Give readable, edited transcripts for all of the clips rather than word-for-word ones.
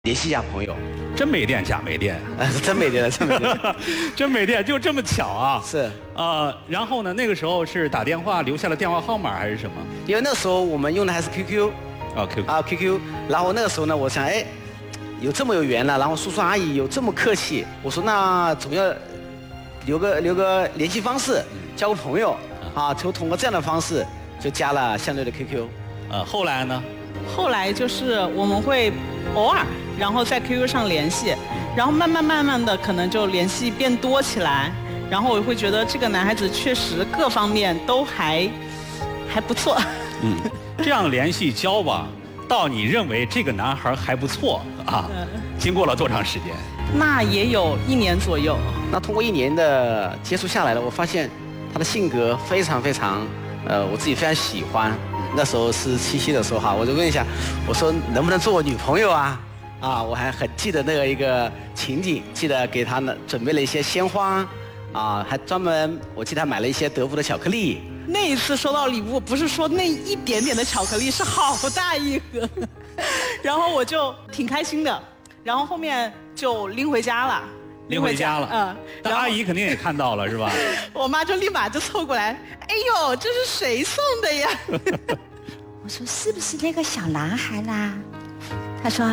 联系一下朋友。 真没电假没电， 真没电了，真没电了， 真没电，就这么巧啊！ 是然后呢，那个时候是打电话留下了电话号码还是什么？ 因为那时候我们用的还是 QQ。QQ。然后那个时候呢，我想，哎，有这么有缘了，然后叔叔阿姨有这么客气，我说那总要留个联系方式，交个朋友啊，就通过这样的方式就加了相对的 QQ。 后来呢？ 后来就是我们会偶尔，然后在 QQ 上联系，然后慢慢的可能就联系变多起来，然后我会觉得这个男孩子确实各方面都还不错。 这样联系交往，到你认为这个男孩还不错啊，经过了多长时间？ 那也有1年左右。 那通过1年的接触下来了，我发现他的性格非常，我自己非常喜欢。那时候是7夕的时候哈，我就问一下，我说能不能做我女朋友啊？我还很记得那个一个情景，记得给他呢准备了一些鲜花，还专门我记得还买了一些德芙的巧克力。 那一次收到礼物，不是说那一点点的巧克力，是好大一盒，然后我就挺开心的，然后后面就拎回家了。 拎回家了，那阿姨肯定也看到了是吧？ 我妈就立马就凑过来，哎呦，这是谁送的呀？ 我说是不是那个小男孩啦？他说，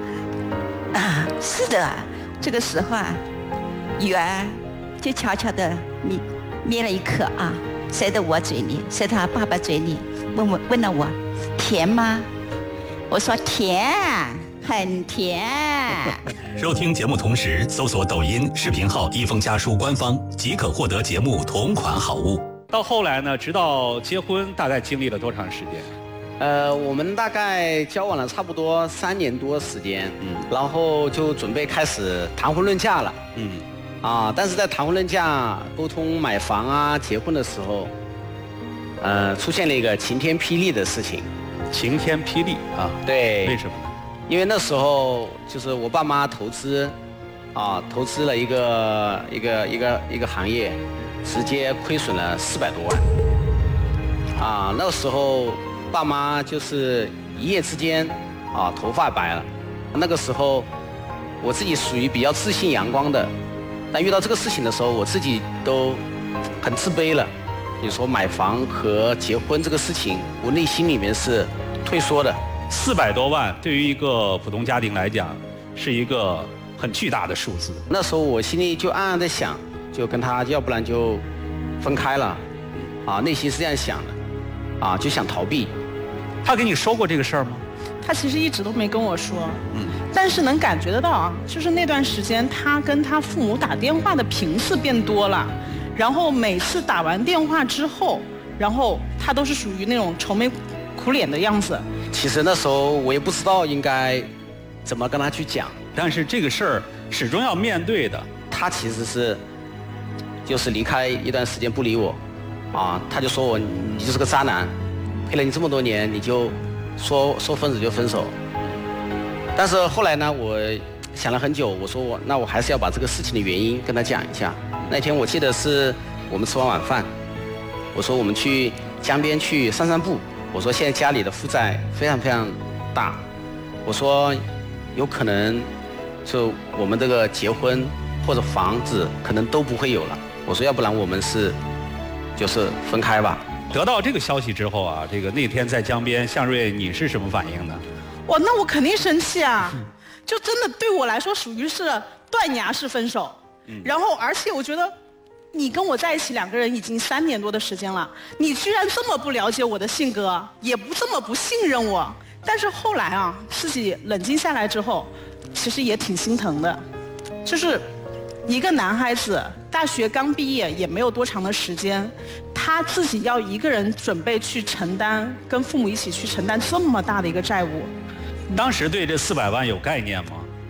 是的。这个时候啊，雨儿就悄悄的捏了一颗啊，塞到我嘴里，塞到他爸爸嘴里，问了我，甜吗？我说甜。很甜。 收听节目同时搜索抖音视频号一封家书官方即可获得节目同款好物。 到后来呢，直到结婚大概经历了多长时间？ 我们大概交往了差不多3年多时间，然后就准备开始谈婚论嫁了，但是在谈婚论嫁、沟通买房啊、结婚的时候，出现了一个晴天霹雳的事情。 晴天霹雳啊？ 对。 为什么呢？ 因为那时候就是我爸妈投资了一个行业，直接亏损了400多万。那个时候爸妈就是一夜之间头发白了。那个时候我自己属于比较自信阳光的，但遇到这个事情的时候，我自己都很自卑了。比如说买房和结婚这个事情，我内心里面是退缩的。 400多万对于一个普通家庭来讲，是一个很巨大的数字。 那时候我心里就暗暗的想，就跟他要不然就分开了，内心是这样想的，就想逃避。 他跟你说过这个事儿吗？ 他其实一直都没跟我说，但是能感觉得到啊，就是那段时间他跟他父母打电话的频次变多了，然后每次打完电话之后，然后他都是属于那种愁眉苦脸的样子。 其实那时候我也不知道应该怎么跟他去讲， 但是这个事儿始终要面对的。 他其实就是离开一段时间不理我，他就说你就是个渣男，陪了你这么多年，你就说分手就分手。但是后来呢，我想了很久，我说那我还是要把这个事情的原因跟他讲一下。那天我记得是我们吃完晚饭，我说我们去江边去散散步。我说现在家里的负债非常大，我说有可能就我们这个结婚或者房子可能都不会有了。我说要不然我们就是分开吧。 得到这个消息之后啊，那天在江边，向瑞你是什么反应呢？ 那我肯定生气啊，就真的对我来说属于是断崖式分手。然后而且我觉得你跟我在一起2个人已经3年多的时间了，你居然这么不了解我的性格，也这么不信任我。但是后来啊，自己冷静下来之后，其实也挺心疼的。就是一个男孩子，大学刚毕业也没有多长的时间，他自己要一个人准备去承担，跟父母一起去承担这么大的一个债务。 当时对这400万有概念吗？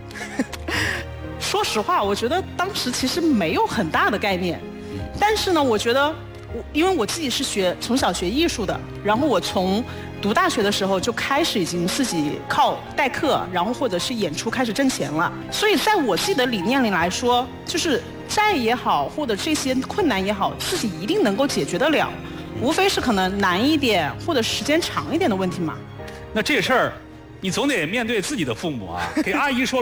说实话，我觉得当时其实没有很大的概念。但是呢，我觉得因为我自己是从小学艺术的，然后我从读大学的时候就开始已经自己靠代课，然后或者是演出开始挣钱了。所以在我自己的理念里来说，就是债也好，或者这些困难也好，自己一定能够解决得了，无非是可能难一点或者时间长一点的问题嘛。 那这事儿你总得面对自己的父母啊。给阿姨说